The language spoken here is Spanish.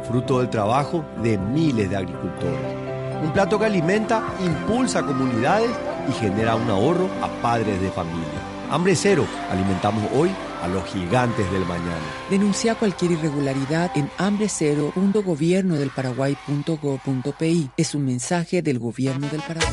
fruto del trabajo de miles de agricultores. Un plato que alimenta, impulsa comunidades y genera un ahorro a padres de familia. Hambre cero, alimentamos hoy a los gigantes del mañana. Denuncia cualquier irregularidad en hambrecero.gobiernodelparaguay.go.pi. Es un mensaje del Gobierno del Paraguay.